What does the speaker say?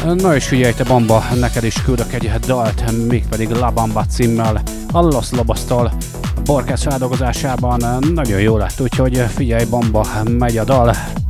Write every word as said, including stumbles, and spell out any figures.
Na és figyelj te Bamba, neked is küldök egy dalt, mégpedig La Bamba címmel, a Los Lobos-tól, Borkesz feldolgozásában nagyon jó lett, úgyhogy figyelj Bamba, megy a dal.